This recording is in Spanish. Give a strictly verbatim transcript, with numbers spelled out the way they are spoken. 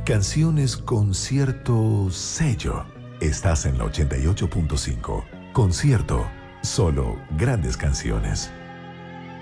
Canciones con cierto sello. Estás en la ochenta y ocho punto cinco. Concierto. Solo grandes canciones.